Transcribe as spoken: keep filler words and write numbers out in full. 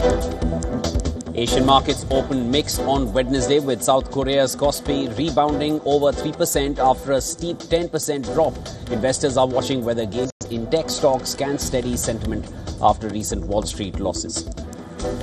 Asian markets opened mixed on Wednesday, with South Korea's Kospi rebounding over three percent after a steep ten percent drop. Investors are watching whether gains in tech stocks can steady sentiment after recent Wall Street losses.